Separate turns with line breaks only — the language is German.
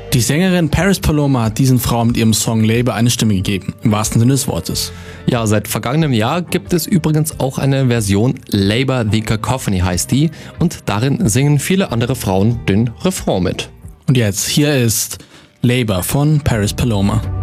Die Sängerin Paris Paloma hat diesen Frauen mit ihrem Song Labor eine Stimme gegeben, im wahrsten Sinne des Wortes.
Ja, seit vergangenem Jahr gibt es übrigens auch eine Version, Labor the Cacophony heißt die, und darin singen viele andere Frauen den Refrain mit.
Und jetzt, hier ist Labor von Paris Paloma.